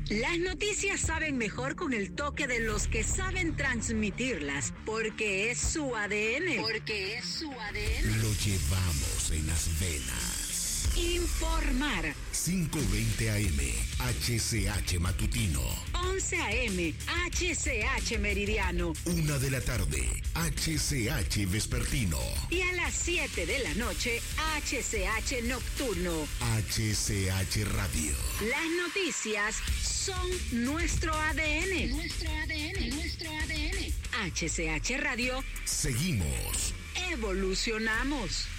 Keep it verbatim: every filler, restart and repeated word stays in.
Las noticias saben mejor con el toque de los que saben transmitirlas, porque es su A D N. Porque es su A D N. Lo llevamos en las venas. Informar. cinco veinte A M, H C H Matutino. once A M, H C H Meridiano. Una de la tarde, H C H Vespertino. Y a las siete de la noche, H C H Nocturno. H C H Radio. Las noticias son nuestro A D N. Nuestro A D N, nuestro A D N. H C H Radio. Seguimos. Evolucionamos.